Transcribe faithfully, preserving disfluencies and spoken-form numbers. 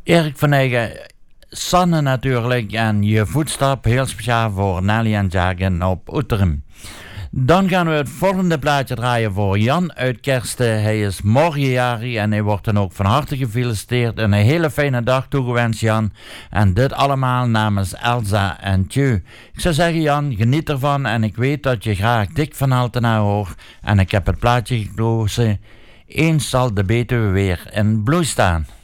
Erik van Eygen, Sanne natuurlijk en Je Voetstap, heel speciaal voor Nelly en Jagen op Oeterum. Dan gaan we het volgende plaatje draaien voor Jan uit Kersten. Hij is morgen jarig en hij wordt dan ook van harte gefeliciteerd. Een hele fijne dag toegewenst, Jan. En dit allemaal namens Elsa en Tjeu. Ik zou zeggen, Jan, geniet ervan en ik weet dat je graag Dick van Altena hoort. En ik heb het plaatje gekozen. Eens zal de Betuwe weer in bloei staan.